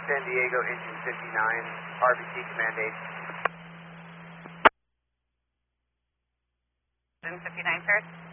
San Diego, engine 59, RBC command 8. Engine 59, sir.